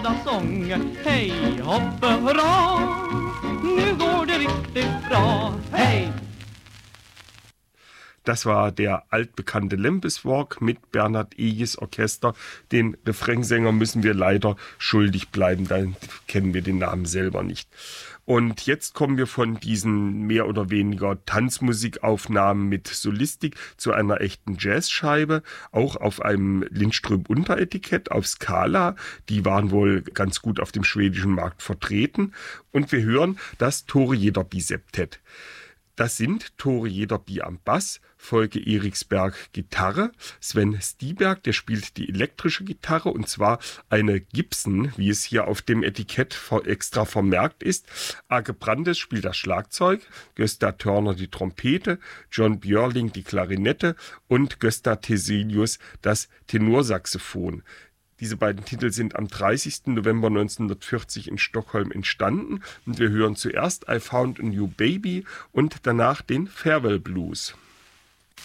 glada sånger. Hej, hoppe, hurra, nu går det riktigt bra. Hej! Das war der altbekannte Lembus Walk mit Bernhard Eges Orchester. Den Refrainsänger müssen wir leider schuldig bleiben, dann kennen wir den Namen selber nicht. Und jetzt kommen wir von diesen mehr oder weniger Tanzmusikaufnahmen mit Solistik zu einer echten Jazzscheibe, auch auf einem Lindström-Unteretikett auf Scala. Die waren wohl ganz gut auf dem schwedischen Markt vertreten. Und wir hören das Tore Jederby-Septett. Das sind Tore Jederby am Bass, Volke Eriksberg Gitarre, Sven Stiberg, der spielt die elektrische Gitarre und zwar eine Gibson, wie es hier auf dem Etikett extra vermerkt ist. Age Brandes spielt das Schlagzeug, Gösta Törner die Trompete, John Björling die Klarinette und Gösta Teselius das Tenorsaxophon. Diese beiden Titel sind am 30. November 1940 in Stockholm entstanden und wir hören zuerst I Found a New Baby und danach den Farewell Blues.